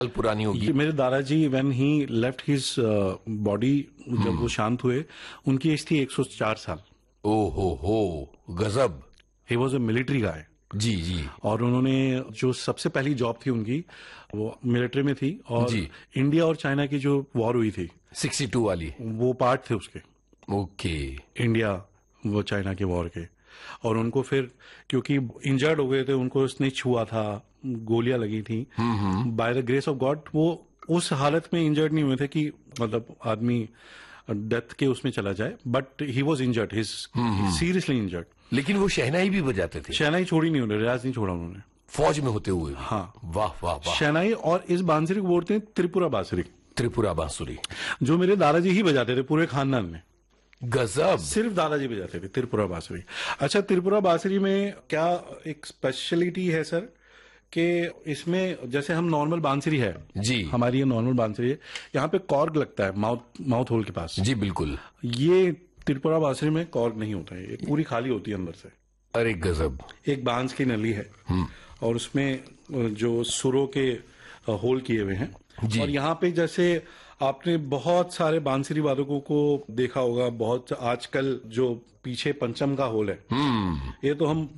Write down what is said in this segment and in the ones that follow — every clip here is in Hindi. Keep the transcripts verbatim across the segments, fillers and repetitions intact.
पुरानी होगी। मेरे दादाजी when he left his body, जब वो शांत हुए, उनकी एज थी एक सौ चार साल। ओ हो हो गजब। ही वॉज अ मिलिट्री गाय। जी जी। और उन्होंने जो सबसे पहली जॉब थी उनकी, वो मिलिट्री में थी। और जी। इंडिया और चाइना की जो वॉर हुई थी बासठ वाली, वो पार्ट थे उसके। ओके। इंडिया वो चाइना के वॉर के। और उनको फिर क्योंकि इंजर्ड हो गए थे, उनको उसने छुआ था, गोलियां लगी थी, by the grace of God वो उस हालत में इंजर्ड नहीं हुए थे कि मतलब आदमी डेथ के उसमें चला जाए, but he was injured, his seriously injured. लेकिन वो शहनाई भी बजाते थे। शहनाई छोड़ी नहीं उन्होंने, रियाज नहीं छोड़ा उन्होंने, फौज में होते हुए। हाँ। वाह वाह वाह। शहनाई, और इस बांसुरी को बोलते हैं त्रिपुरा बांसुरी। त्रिपुरा बांसुरी, जो मेरे दादाजी ही बजाते थे पूरे खानदान में। गजब। सिर्फ दादाजी बजाते थे त्रिपुरा बांसुरी। अच्छा, त्रिपुरा बांसुरी में क्या एक स्पेशलिटी है सर, कि इसमें जैसे हम नॉर्मल बांसुरी है जी, हमारी ये नॉर्मल बांसुरी है, यहाँ पे कॉर्ग लगता है माउथ माउथ होल के पास। जी बिल्कुल। ये त्रिपुरा बांसुरी में कॉर्ग नहीं होता है, ये पूरी खाली होती है अंदर से। अरे गजब। एक बांस की नली है और उसमें जो सुरों के होल किए हुए हैं। और यहाँ पे जैसे आपने बहुत सारे बांसुरी वादकों को देखा होगा, बहुत आजकल जो पीछे पंचम का होल है, ये तो हम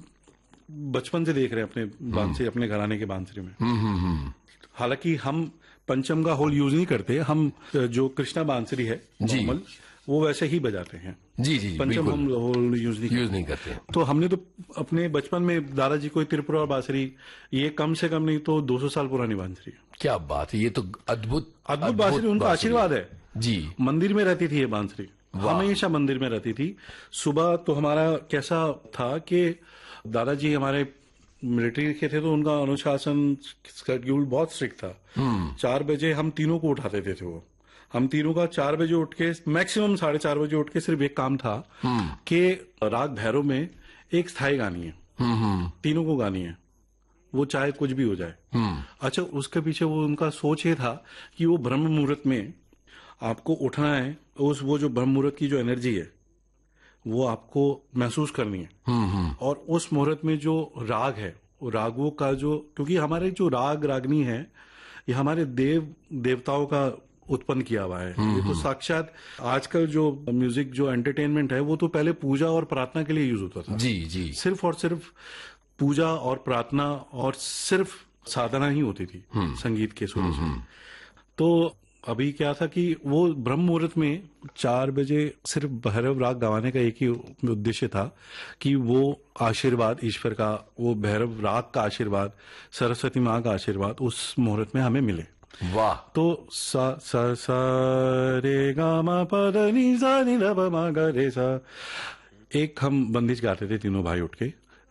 बचपन से देख रहे हैं अपने बांसुरी, अपने घराने के बांसुरी में। हालांकि हम पंचम का होल यूज नहीं करते, हम जो कृष्णा बांसुरी है नॉर्मल, वो वैसे ही बजाते हैं। जी जी, पंचम हम होल यूज नहीं यूज नहीं करते। तो हमने तो अपने बचपन में दादाजी को त्रिपुरा और बांसुरी, ये कम से कम नहीं तो दो सौ साल पुरानी बांसुरी। क्या बात है, ये तो अद्भुत अद्भुत बांसुरी, उनका आशीर्वाद है जी। मंदिर में रहती थी ये बांसुरी, हमेशा मंदिर में रहती थी। सुबह तो हमारा कैसा था कि दादाजी हमारे मिलिट्री के थे, तो उनका अनुशासन शेड्यूल बहुत स्ट्रिक्ट था। चार बजे हम तीनों को उठाते थे, थे वो हम तीनों का चार बजे उठ के, मैक्सिमम साढ़े चार बजे उठ के सिर्फ एक काम था कि राग भैरव में एक स्थाई गानी है, तीनों को गानी है, वो चाहे कुछ भी हो जाए। अच्छा, उसके पीछे वो उनका सोच ये था कि वो ब्रह्म मुहूर्त में आपको उठना है, उस वो जो ब्रह्म मुहूर्त की जो एनर्जी है वो आपको महसूस करनी है। और उस मुहूर्त में जो राग है, वो रागों का जो, क्योंकि हमारे जो राग रागनी है ये हमारे देव देवताओं का उत्पन्न किया हुआ है। ये तो साक्षात आजकल जो म्यूजिक जो एंटरटेनमेंट है, वो तो पहले पूजा और प्रार्थना के लिए यूज होता था। जी जी। सिर्फ और सिर्फ पूजा और प्रार्थना और सिर्फ साधना ही होती थी संगीत के शुरू से। तो अभी क्या था कि वो ब्रह्म मुहूर्त में चार बजे सिर्फ भैरव राग गवाने का एक ही उद्देश्य था कि वो आशीर्वाद ईश्वर का, वो भैरव राग का आशीर्वाद, सरस्वती माँ का आशीर्वाद उस मुहूर्त में हमें मिले। वाह। तो सा सा सा रे गा मा प ध नि सा नि ध प मा ग रे सा, एक हम बंदिश गाते थे तीनों भाई उठ के,